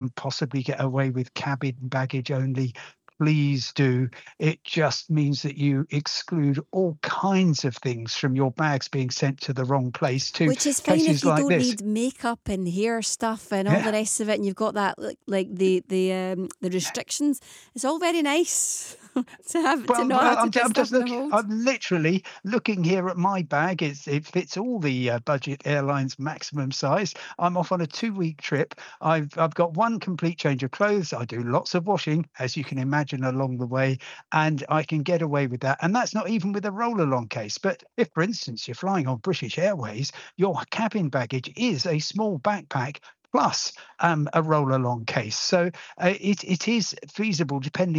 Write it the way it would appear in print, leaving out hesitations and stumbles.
possibly get away with cabin baggage only, please do. It just means that you exclude all kinds of things from your bags being sent to the wrong place, to Which is fine if cases you like don't this. need makeup and hair stuff and all the Yeah. rest of it, and you've got that like the restrictions. It's all very nice to Well, not have to I'm, put I'm stuff just in a looking. hold. I'm literally looking here at my bag. It fits all the budget airlines maximum size. I'm off on a 2-week trip. I've got one complete change of clothes. I do lots of washing, as you can imagine, along the way, and I can get away with that. And that's not even with a roll along case. But if, for instance, you're flying on British Airways, your cabin baggage is a small backpack plus a roll along case. So it is feasible, depending